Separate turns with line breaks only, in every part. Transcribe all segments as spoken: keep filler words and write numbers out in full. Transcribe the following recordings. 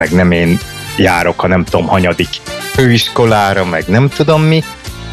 meg nem én járok, ha nem tudom, hanyadik főiskolára, meg nem tudom mi.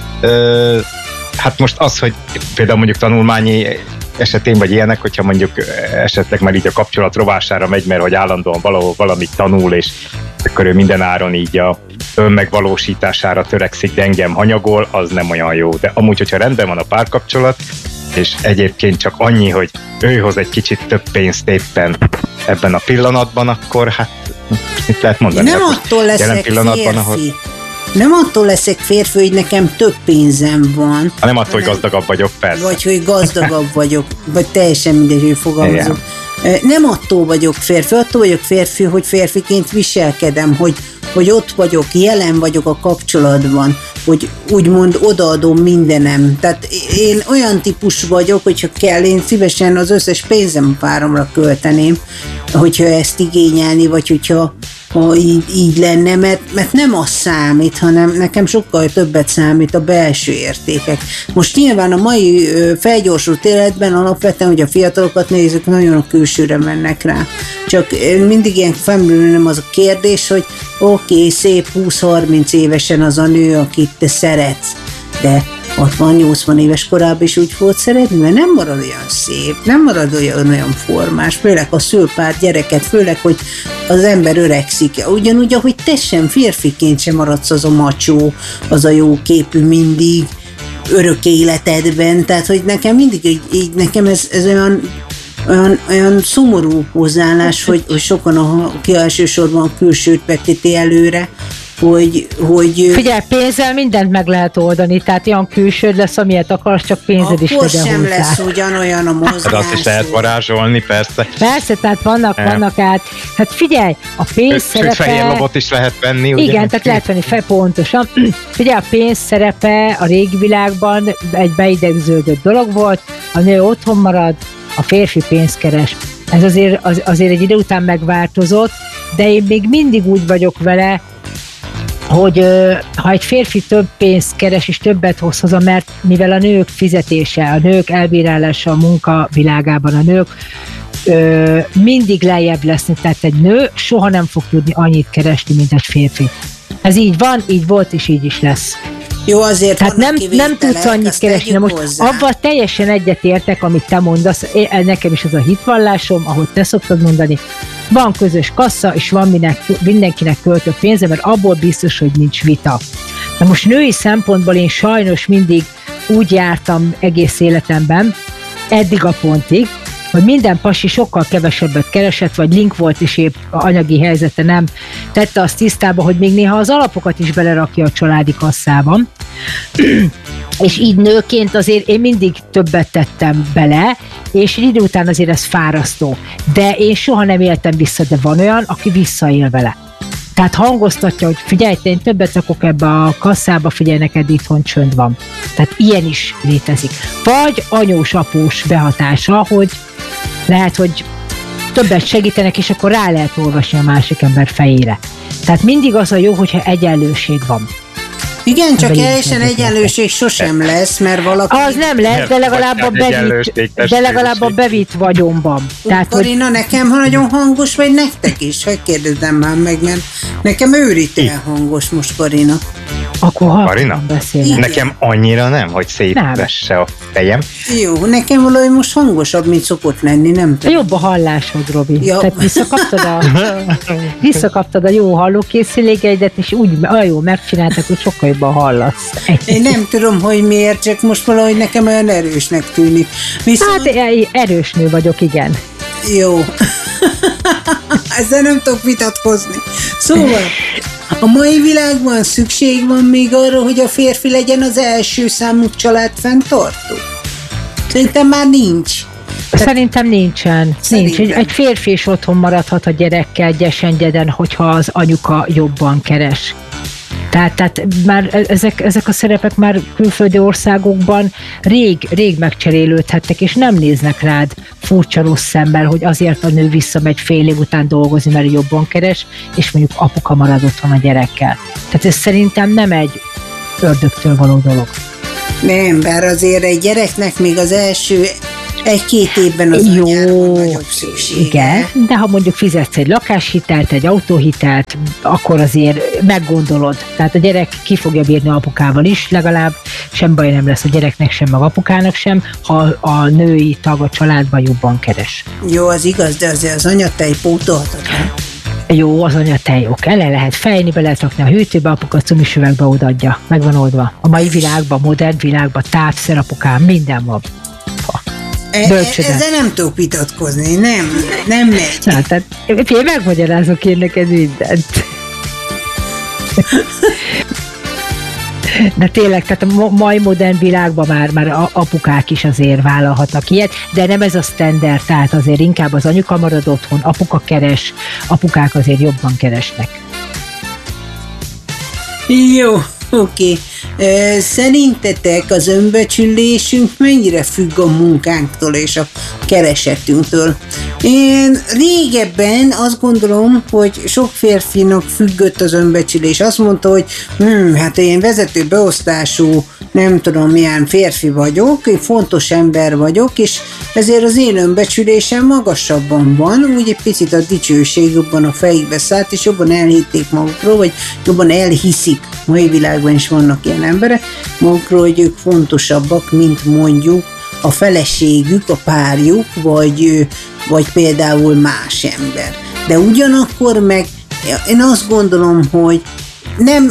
Ö, hát most az, hogy például mondjuk tanulmányi esetén, vagy ilyenek, hogyha mondjuk esetleg már így a kapcsolat rovására megy, mert hogy állandóan valahol valamit tanul, és akkor ő minden áron így a önmegvalósítására törekszik, de engem hanyagol, az nem olyan jó. De amúgy, hogyha rendben van a párkapcsolat, és egyébként csak annyi, hogy ő hoz egy kicsit több pénzt éppen ebben a pillanatban, akkor hát mit lehet mondani?
Nem attól leszek férfi. Ahol... Nem attól leszek férfi, hogy nekem több pénzem van.
Ha nem attól, hogy gazdagabb vagyok, persze.
Vagy hogy gazdagabb vagyok, vagy teljesen mindegy, hogy fogalmazok. Nem attól vagyok férfi, attól vagyok férfi, hogy férfiként viselkedem, hogy, hogy ott vagyok, jelen vagyok a kapcsolatban, hogy úgymond odaadom mindenem. Tehát én olyan típus vagyok, hogyha kell, én szívesen az összes pénzem páromra költeném, hogyha ezt igényelni, vagy hogyha ha így, így lenne, mert, mert nem az számít, hanem nekem sokkal többet számít a belső értékek. Most nyilván a mai felgyorsult életben alapvetően, hogy a fiatalokat nézzük, nagyon a külsőre mennek rá. Csak mindig ilyen felmerül az a kérdés, hogy oké, okay, szép húsz-harminc évesen az a nő, akit te szeretsz, de hatvan-nyolcvan éves korában is úgy volt szeretni, mert nem marad olyan szép, nem marad olyan, olyan formás, főleg a szül pár gyereket, főleg, hogy az ember öregszik. Ugyanúgy, ahogy te sem férfiként sem maradsz az a macsó, az a jó képű mindig, örök életedben, tehát, hogy nekem mindig így, így nekem ez, ez olyan, olyan, olyan szomorú hozzáállás, hogy, hogy sokan, a, ki elsősorban a külsőt vetíti előre, Hogy, hogy...
Figyelj, pénzzel mindent meg lehet oldani, tehát olyan külsőd lesz, amilyet akarsz, csak pénzed is legyen
sem
hozzá.
lesz ugyanolyan a mozgás.
Hát azt is lehet varázsolni, persze.
Persze, tehát vannak, ja. vannak át. Hát figyelj, a pénz szerepe...
Sőt, fehér lobot is lehet venni, ugye?
Igen, tehát lehet venni, fel pontosan. Figyelj, a pénz szerepe a régi világban egy beidegződött dolog volt, a nő otthon marad, a férfi pénzt keres. Ez azért, az, azért egy idő után megváltozott, de én még mindig úgy vagyok vele, hogy ha egy férfi több pénzt keres és többet hoz haza, mert mivel a nők fizetése, a nők elbírálása a munka világában, a nők ö, mindig lejjebb lesznek, tehát egy nő soha nem fog tudni annyit keresni, mint egy férfi. Ez így van, így volt, és így is lesz.
Jó, azért
tehát nem, nem tudsz annyit keresni. Na most hozzá. Abban teljesen egyetértek, amit te mondasz, nekem is az a hitvallásom, ahogy te szoktad mondani, van közös kassa, és van minek, mindenkinek költő pénze, mert abból biztos, hogy nincs vita. Na most női szempontból én sajnos mindig úgy jártam egész életemben, eddig a pontig, hogy minden pasi sokkal kevesebbet keresett, vagy link volt, és épp anyagi helyzete nem tette azt tisztába, hogy még néha az alapokat is belerakja a családi kasszában. És így nőként azért én mindig többet tettem bele, és idő után azért ez fárasztó. De én soha nem éltem vissza, de van olyan, aki visszaél vele. Tehát hangoztatja, hogy figyelj, én többet rakok ebbe a kasszába, figyelj, neked itthon csönd van. Tehát ilyen is létezik. Vagy anyós-após behatása, hogy lehet, hogy többet segítenek, és akkor rá lehet olvasni a másik ember fejére. Tehát mindig az a jó, hogyha egyenlőség van.
Igen, csak teljesen egyenlőség sosem lesz, mert valaki...
Az nem lesz, de legalább a bevitt, de legalább a bevitt vagyonban.
Tehát, Karina, hogy... nekem nagyon hangos, vagy nektek is? Hogy kérdezzem már meg, mert nekem őrítően hangos most, Karina.
Akkor halkan beszélek.
Nekem annyira nem, hogy szétvesse a fejem.
Jó, nekem valahogy most hangosabb, mint szokott lenni, nem tudom.
Jobb a hallásod, Robi. Ja. Tehát visszakaptad a, visszakaptad a jó hallókészülékeidet, és úgy olyan jó megcsináltak, hogy sokkal jobban hallasz.
Én nem tudom, hogy miért, csak most valahogy nekem olyan erősnek tűnik.
Viszont... Hát erős nő vagyok, igen.
Jó. Ezzel nem tudok vitatkozni. Szóval... A mai világban szükség van még arra, hogy a férfi legyen az első számú családfenntartó? Szerintem már nincs.
Szerintem nincsen. Szerintem. Nincs. Egy férfi is otthon maradhat a gyerekkel gyesen-gyeden, hogyha az anyuka jobban keres. Tehát, tehát már ezek, ezek a szerepek már külföldi országokban rég, rég megcserélődhettek, és nem néznek rád furcsa rossz szemmel, hogy azért a nő visszamegy fél év után dolgozni, mert jobban keres, és mondjuk apuka marad otthon a gyerekkel. Tehát ez szerintem nem egy ördögtől való dolog.
Nem, bár azért egy gyereknek még az első egy-két évben az
Jó,
anyára van nagyobb szüksége.
Igen, de ha mondjuk fizetsz egy lakáshitelt, egy autóhitelt, akkor azért meggondolod. Tehát a gyerek ki fogja bírni apukával is, legalább sem baj nem lesz a gyereknek sem, meg apukának sem, ha a női tag a családban jobban keres.
Jó, az igaz, de azért az anyatej pótolhatatlan.
Jó, az anyatej, oké, le lehet fejni, be lehet rakni a hűtőbe, apuka cumis üvegbe odaadja. Meg van oldva. A mai világban, modern világban, távszer, apukám, minden van.
E, ezzel nem tudok vitatkozni, nem, nem megy.
Na, tehát én megmagyarázok én neked mindent. De tényleg, tehát a mai modern világban már, már apukák is azért vállalhatnak ilyet, de nem ez a standard, tehát azért inkább az anyuka marad otthon, apuka keres, apukák azért jobban keresnek.
Jó, oké. Okay. Szerintetek az önbecsülésünk mennyire függ a munkánktól és a keresetünktől? Én régebben azt gondolom, hogy sok férfinak függött az önbecsülés. Azt mondta, hogy hm, hát én vezető beosztású, nem tudom milyen férfi vagyok, én fontos ember vagyok, és ezért az én önbecsülésem magasabban van, úgy egy picit a dicsőség jobban a fejükbe szállt, és jobban elhitték magukról, vagy jobban elhiszik, mai világban is vannak ilyen emberek, magukról, hogy ők fontosabbak, mint mondjuk a feleségük, a párjuk, vagy, vagy például más ember. De ugyanakkor meg én azt gondolom, hogy nem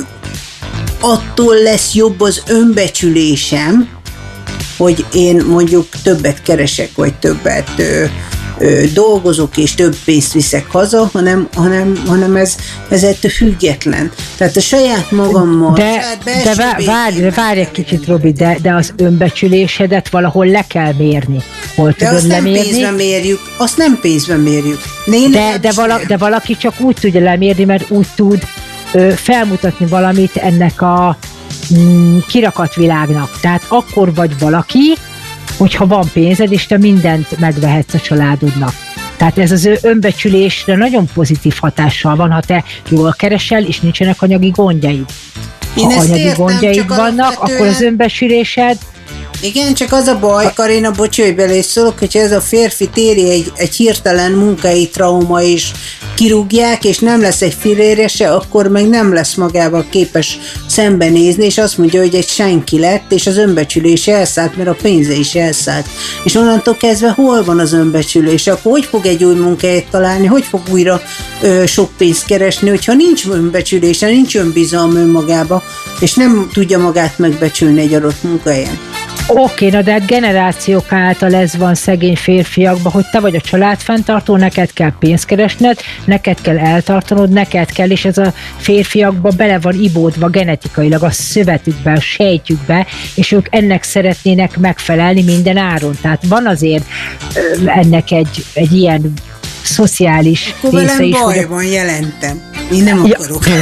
attól lesz jobb az önbecsülésem, hogy én mondjuk többet keresek, vagy többet ö, ö, dolgozok, és több pénzt viszek haza, hanem, hanem, hanem ez, ez ettől független. Tehát a saját magammal,
de,
saját
de vá- várj, várj egy kicsit, Robi, de, de az önbecsülésedet valahol le kell mérni. Hol
de
tudod
azt nem
lemérni?
pénzben mérjük, azt nem pénzben mérjük.
De, de, vala, de valaki csak úgy tudja lemérni, mert úgy tud ö, felmutatni valamit ennek a mm, kirakat világnak. Tehát akkor vagy valaki, hogyha van pénzed, és te mindent megvehetsz a családodnak. Tehát ez az ő önbecsülésre nagyon pozitív hatással van, ha te jól keresel, és nincsenek anyagi gondjaid.
Én
ha anyagi
értem,
gondjaid vannak, alapvetően... akkor az önbecsülésed.
Igen, csak az a baj, Karina, bocs, hogy belé szólok, hogyha ez a férfi téri egy, egy hirtelen munkai trauma is kirúgják, és nem lesz egy filére se, akkor meg nem lesz magával képes szembenézni, és azt mondja, hogy egy senki lett, és az önbecsülése elszállt, mert a pénze is elszállt. És onnantól kezdve hol van az önbecsülés? Akkor hogy fog egy új munkahelyet találni? Hogy fog újra ö, sok pénzt keresni, hogyha nincs önbecsülése, nincs önbizalma önmagába, és nem tudja magát megbecsülni egy adott munkahelyen?
Oké, na de hát generációk által ez van szegény férfiakban, hogy te vagy a családfenntartó, neked kell pénzt keresned, neked kell eltartanod, neked kell, és ez a férfiakban bele van ibódva genetikailag a szövetükbe, a sejtjükbe, és ők ennek szeretnének megfelelni minden áron. Tehát van azért ennek egy, egy ilyen szociális
akkor
része is.
Akkor velem baj van, jelentem. Én nem akarok. Ja.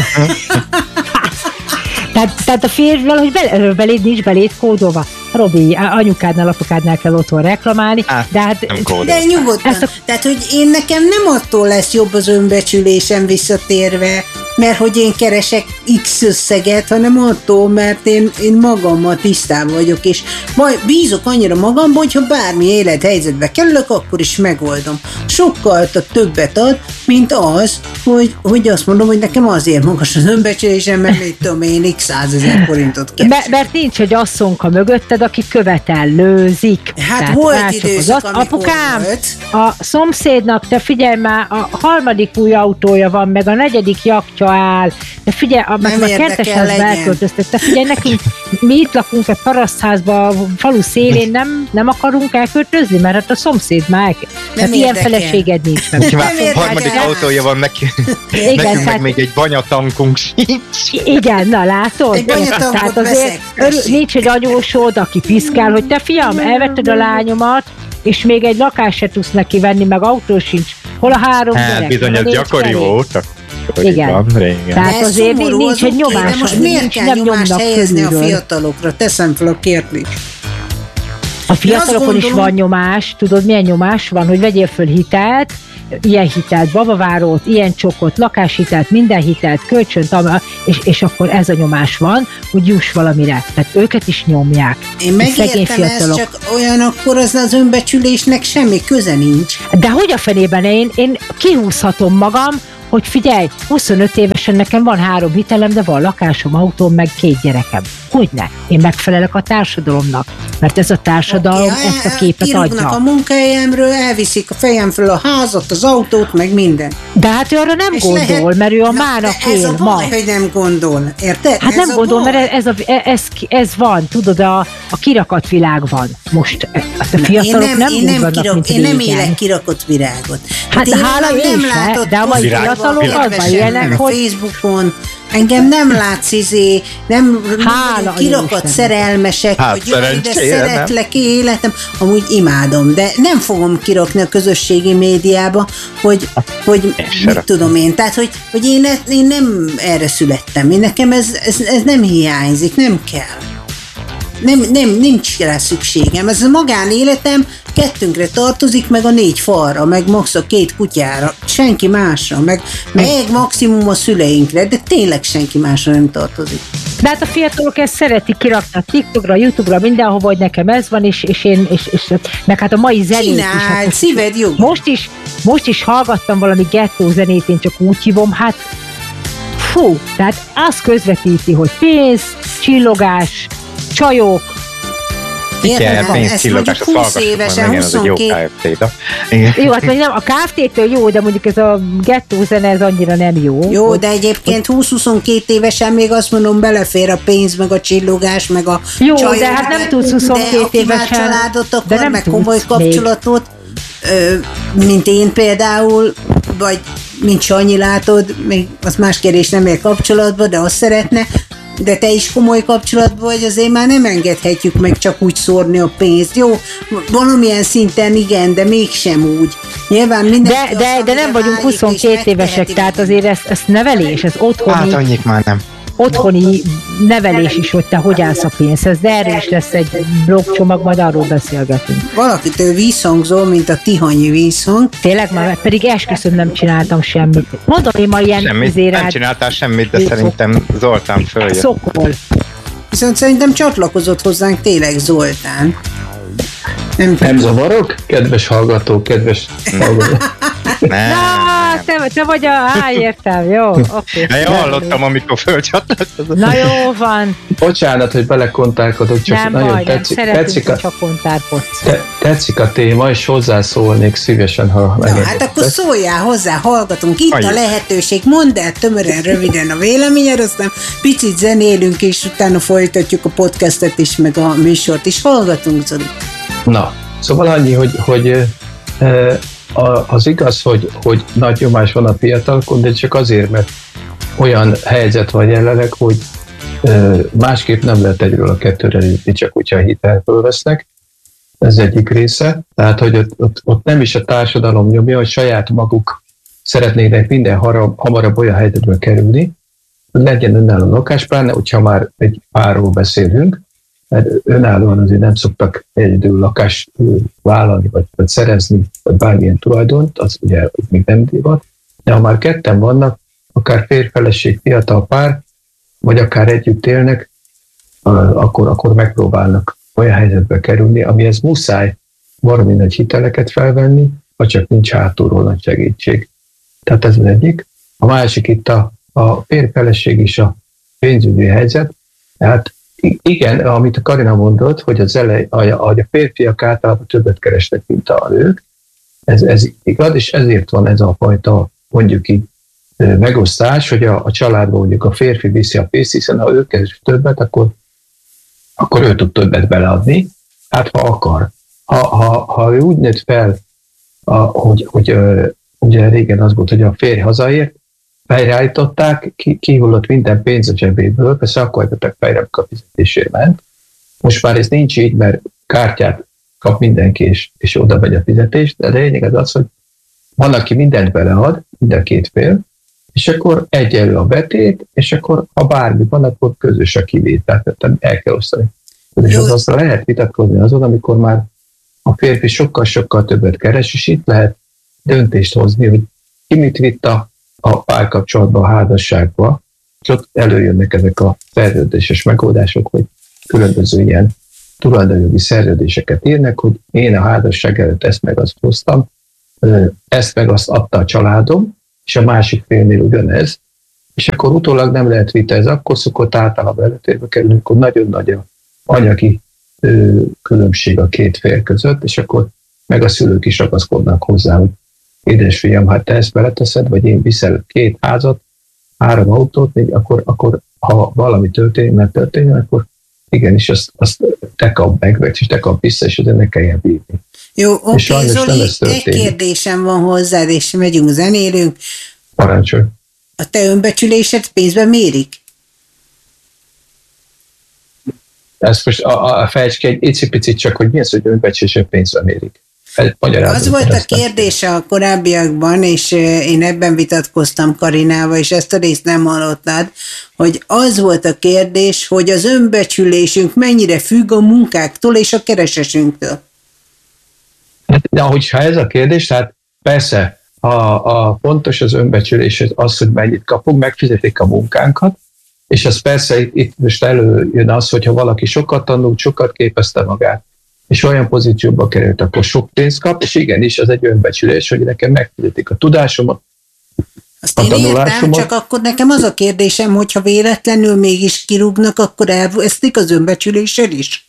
Tehát, tehát a férj valahogy bele, beléd nincs beléd kódolva. Robi, anyukádnál, apukádnál kell otthon reklamálni.
Á,
de hát,
de nyugodtan. A... Tehát, hogy én nekem nem attól lesz jobb az önbecsülésem visszatérve, mert hogy én keresek X összeget, hanem attól, mert én, én magammal tisztában vagyok, és majd bízok annyira magamban, hogyha bármi élethelyzetbe kerülök, akkor is megoldom. Sokkal többet ad, mint az, hogy, hogy azt mondom, hogy nekem azért magas az önbecsülésem, mert mit tudom én, x százezer forintot keresek.
Mert nincs egy asszonka mögötted, aki követellőzik.
Hát
tehát
volt időszak,
az, apukám, volt. A szomszédnak, te figyelj már, a harmadik új autója van, meg a negyedik jaktja áll, de figyelj, a, meg a kertesházba elköltöztek, te figyelj, nekünk mi itt lakunk egy parasztházba, a falu szélén, nem, nem akarunk elköltözni, mert hát a szomszéd már elkö... Tehát ilyen feleséged nincs meg.
A harmadik autója van neki, igen, nekünk tehát... meg még egy banyatankunk sincs.
Igen, na látod?
Egy banyatankot veszek.
Örül, nincs egy anyósod, aki piszkál, hogy te fiam, elvetted a lányomat, és még egy lakást se tudsz neki venni, meg autó sincs. Hol a három
hát,
gyerek?
Bizony, ez gyakori volt.
Igen.
Van, régen.
Tehát
ez
azért nincs, nincs egy nyomás.
De most miért kell
nem
nyomást helyezni
körülről.
a fiatalokra? Teszem fel a kérdést.
A fiatalokon gondolom... is van nyomás. Tudod, milyen nyomás van, hogy vegyél föl hitelt, ilyen hitelt, babavárót, ilyen csokot, lakáshitelt, minden hitelt, kölcsönt, és, és akkor ez a nyomás van, hogy juss valamire. Tehát őket is nyomják.
Én megértem ezt, csak olyan akkor az az önbecsülésnek semmi köze nincs.
De hogy a fenében én, én kihúzhatom magam, hogy figyelj, huszonöt évesen nekem van három hitelem, de van lakásom, autóm, meg két gyerekem. Hogyne? Én megfelelek a társadalomnak, mert ez a társadalom okay, ezt a képet adja.
A munkahelyemről, elviszik a fejem föl a házat, az autót, meg minden.
De hát ő arra nem és gondol, lehet, mert ő a mának él.
Ez a baj, hogy nem gondol, érted?
Hát ez nem gondol, baj. Mert ez, a, ez, ez van, tudod, a, a kirakat világ van most. Hát a fiatalok én nem, nem,
én
nem vannak,
kirak,
mint
Én
régen.
nem élek kirakott virágot.
Hát, hát hála nem se, de a mai fiatalok azban élnek, hogy...
Facebookon, engem nem látsz, izé, nem kirakat szerelmesek, hát, hogy jaj, de szeretlek életem, amúgy imádom, de nem fogom kirakni a közösségi médiába, hogy, hogy mit tudom én, tehát, hogy, hogy én, én nem erre születtem, én nekem ez, ez, ez nem hiányzik, nem kell. Nem, nem, nincs rá szükségem. Ez a magánéletem kettőnkre tartozik, meg a négy falra, meg max a két kutyára, senki másra, meg, meg maximum a szüleinkre, de tényleg senki másra nem tartozik.
De hát a fiatalok ezt szeretik kirakni a TikTokra, YouTube-ra, mindenhova, hogy nekem ez van, és, és én, és, és meg hát a mai zenét
Csináld,
is. Hát
szíved jó.
Most is, most is hallgattam valami gettó zenét, én csak úgy hívom, hát fú, tehát az közvetíti, hogy pénz, csillogás, csajok.
Igen, pénzcsillogás, az hallgassuk meg, ez egy jó ká ef té-da.
Jó, hát nem, a ká ef té-től jó, de mondjuk ez a gettó zene, ez annyira nem jó.
Jó, de egyébként húsz-huszonkettő évesen még azt mondom, belefér a pénz, meg a csillogás, meg a
jó,
csajok.
de hát nem tudsz huszonkettő évesen.
De családot akar,
de nem
meg komoly kapcsolatot, ö, mint én például, vagy mint Sanyi látod, még az más kérdés, nem ér kapcsolatba, de azt szeretne, de te is komoly kapcsolatban vagy, azért már nem engedhetjük meg csak úgy szórni a pénzt. Jó, valamilyen szinten igen, de mégsem úgy. Nyilván mindenki
de, de, de nem vagyunk huszonkettő évesek, tehát azért ez, ez nevelés, ez otthoni...
Hát annyit már nem.
Otthoni nevelés is, hogy te hogy állsz a pénzhez, de erről is lesz egy blogcsomag, majd arról beszélgetünk.
Valakitől vízhangzol, mint a tihanyi vízhang.
Tényleg már, pedig esküszöm nem csináltam semmit. Mondom, én ma ilyen
semmit, nem csináltál semmit, de szerintem Zoltán följött.
Szokol.
Viszont szerintem csatlakozott hozzánk tényleg Zoltán.
Nem, nem zavarok? Kedves hallgató, kedves hallgató.
Nem.
Na, te, te vagy a... Á, értem, jó. Okay.
Na, én hallottam, amikor fölcsatlakozott.
Na jó van.
Bocsánat, hogy belekontálkodok, csak
nem
nagyon
baj,
tetszik,
nem
tetszik, a,
csak kontárkodsz.
te, tetszik a téma, és hozzászólnék szívesen, ha
Na, hát akkor szóljál hozzá, hallgatunk. Itt Ajj. a lehetőség, mondd el tömören, röviden a véleményed, aztán picit zenélünk, és utána folytatjuk a podcastet is, meg a műsort is. Hallgatunk, Zoli.
Na, szóval annyi, hogy, hogy e, az igaz, hogy, hogy nagy nyomás van a fiatalokon, de csak azért, mert olyan helyzet van jelenleg, hogy e, másképp nem lehet egyről a kettőre jutni, csak hogyha hitelt fölvesznek. Ez egyik része. Tehát, hogy ott, ott, ott nem is a társadalom nyomja, hogy saját maguk szeretnének minden harab, hamarabb olyan helyzetbe kerülni, hogy legyen önálló lakás, pláne, hogyha már egy párról beszélünk, mert önállóan azért nem szoktak egyedül lakást vállalni, vagy, vagy szerezni, vagy bármilyen tulajdont, az ugye még nem divat. De ha már ketten vannak, akár férj-feleség, fiatal pár, vagy akár együtt élnek, akkor, akkor megpróbálnak olyan helyzetbe kerülni, amihez muszáj valami nagy hiteleket felvenni, vagy csak nincs hátulról nagy segítség. Tehát ez az egyik. A másik itt a, a férj-feleség is a pénzügyi helyzet. Tehát igen, amit a Karina mondott, hogy az elej, a, a férfiak általában többet keresnek, mint a nők, ez, ez igaz, és ezért van ez a fajta, mondjuk így, megosztás, hogy a, a családban mondjuk a férfi viszi a pénzt, hiszen ha ő keres többet, akkor, akkor ő tud többet beleadni, hát ha akar. Ha, ha, ha ő úgy nőtt fel, a, hogy, hogy ugye régen az volt, hogy a férj hazaért, fejreállították, ki, kihullott minden pénz a zsebéből, persze akkor jöttek fejre, amikor a fizetésért ment. Most már ez nincs így, mert kártyát kap mindenki, és, és oda megy a fizetés, de a lényeg az az, hogy van, aki mindent belead, minden két fél, és akkor egyenlő a betét, és akkor ha bármi van, akkor közös a kivétel, tehát el kell osztani. És az aztán lehet vitatkozni azon, amikor már a férfi sokkal-sokkal többet keres, és itt lehet döntést hozni, hogy ki mit vitt a, a párkapcsolatba, a házasságba, és ott előjönnek ezek a szerződéses megoldások, hogy különböző ilyen tulajdonjogi szerződéseket írnak, hogy én a házasság előtt ezt meg azt hoztam, ezt meg azt adta a családom, és a másik félnél ugyanez, és akkor utólag nem lehet vita, ez akkor szokott általában előtérbe kerülni, akkor nagyon nagy a anyagi ö, különbség a két fél között, és akkor meg a szülők is ragaszkodnak hozzá, hogy édesfiam, hát te ezt beleteszed, vagy én viszel két házat, három autót, négy, akkor, akkor ha valami történik, mert történik, akkor igenis azt, azt te kap meg, és te kap vissza, és ne kelljen bírni.
Jó, oké, Zoli, egy kérdésem van hozzád, és megyünk, zenélünk.
Parancsolj.
A te önbecsülésed pénzben mérik?
Ezt most a, a fejtsd ki egy icipicit csak, hogy mi az, hogy önbecsülésed pénzben mérik.
Az volt a kérdése a korábbiakban, és én ebben vitatkoztam Karinával, és ezt a részt nem hallottad, hogy az volt a kérdés, hogy az önbecsülésünk mennyire függ a munkáktól és a keresésünktől.
De hogyha ez a kérdés, tehát persze, a, a fontos az önbecsülés az, hogy mennyit kapunk, megfizetik a munkánkat, és ez persze itt, itt most előjön az, hogyha valaki sokat tanult, sokat képezte magát, és olyan pozícióba került, akkor sok pénzt kap, és igenis, ez egy önbecsülés, hogy nekem megfizetik a tudásomat,
azt én értem, csak akkor nekem az a kérdésem, hogyha véletlenül mégis kirúgnak, akkor elvesztik az önbecsülésed is?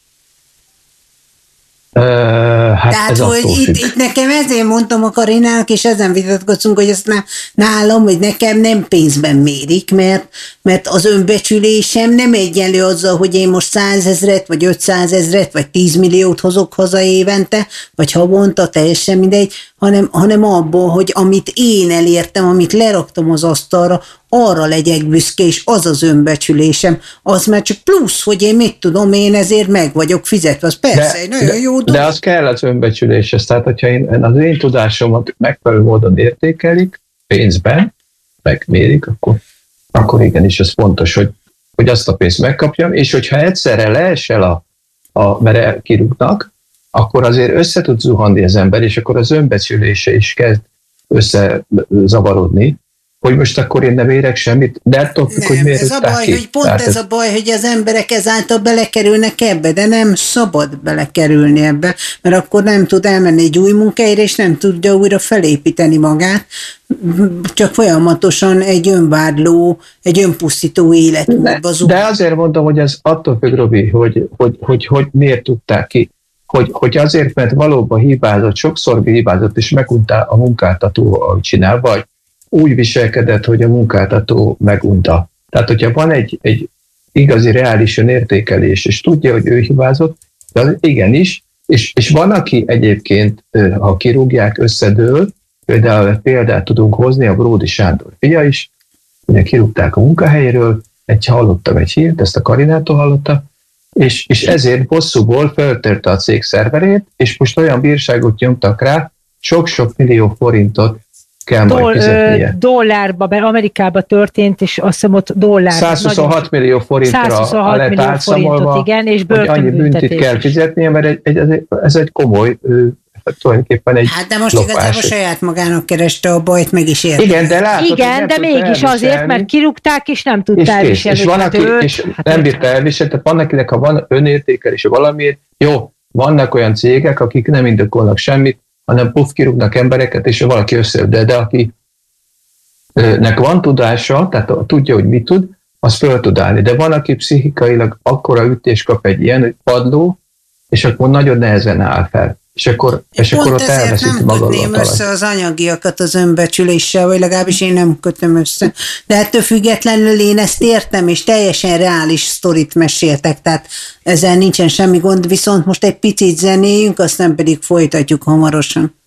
Uh, hát
Tehát,
ez
hogy itt, itt nekem ezért mondtam a Karinának, és ezen vitatkozunk, hogy ezt nálam, hogy nekem nem pénzben mérik, mert, mert az önbecsülésem nem egyenlő azzal, hogy én most százezret, vagy ötszázezret, vagy tízmilliót hozok haza évente, vagy havonta, teljesen mindegy, hanem, hanem abból, hogy amit én elértem, amit leraktam az asztalra, arra legyek büszke, és az az önbecsülésem, az már csak plusz, hogy én mit tudom, én ezért meg vagyok fizetve, az persze de, egy nagyon
de,
jó dolog.
De az kell az önbecsüléshez, tehát hogyha én, az én tudásomat megfelelő módon értékelik, pénzben, megmérik, akkor, akkor igenis ez fontos, hogy, hogy azt a pénzt megkapjam, és hogyha egyszerre leesel, a, a, mert kirúgnak, akkor azért össze tud zuhanni az ember, és akkor az önbecsülése is kezd összezavarodni, hogy most akkor én nem érek semmit, de attól függ, hogy miért
ez a baj,
ki.
hogy pont ez, ez a baj, hogy az emberek ezáltal belekerülnek ebbe, de nem szabad belekerülni ebbe, mert akkor nem tud elmenni egy új munkahelyre, és nem tudja újra felépíteni magát, csak folyamatosan egy önvádló, egy önpusztító életmódba zuhan.
De azért mondom, hogy ez attól függ, Robi, hogy, hogy, hogy, hogy miért tudták ki. Hogy, hogy azért, mert valóban hibázott, sokszor hibázott, és megunta a munkáltató, ahogy csinál, vagy úgy viselkedett, hogy a munkáltató megunta. Tehát, hogyha van egy, egy igazi, reális önértékelés, és tudja, hogy ő hibázott, de az igenis, és, és van, aki egyébként, ha kirúgják, összedől, például példát tudunk hozni, a Bródi Sándor fia is, ugye kirúgták a munkahelyről, egy, hallottam egy hírt, ezt a Karinától hallotta, és, és ezért bosszúból feltörte a cég szerverét, és most olyan bírságot nyomtak rá, sok-sok millió forintot kell majd
Dol,
fizetnie.
Dollárba, mert Amerikában történt, és azt hiszem ott dollár.
százhuszonhat millió forintra lett átszámolva,
igen, és
hogy annyi büntit kell fizetnie, mert egy, egy, ez egy komoly, tulajdonképpen egy
Hát de most
lopás.
igazából saját magának kereste a bajt, meg is érte.
Igen, de látod,
Igen, de mégis azért, mert kirúgták, és nem tudta elviselni.
És, van, aki,
őt,
és
hát
nem bírta elviselni, tehát vannak, akinek, ha van önértékelése valamiért, jó, vannak olyan cégek, akik nem indokolnak semmit, hanem puff, kirúgnak embereket, és valaki összeül. De, de akinek van tudása, tehát tudja, hogy mit tud, az föl tud állni. De van, aki pszichikailag akkora ütés kap egy ilyen, hogy padló, és akkor nagyon nehezen áll fel. És akkor, és akkor ott elveszíti maga a
nem össze az anyagiakat az önbecsüléssel, vagy legalábbis én nem kötöm össze. De ettől függetlenül én ezt értem, és teljesen reális sztorit meséltek, tehát ezzel nincsen semmi gond, viszont most egy picit zenéjünk, aztán pedig folytatjuk hamarosan.